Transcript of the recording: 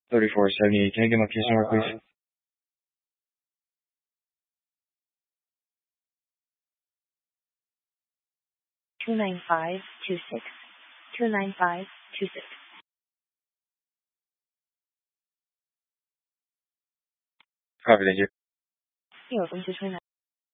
3478. Can I get my case number, please? 29526. 29526. Copy, thank you. You're welcome to 29.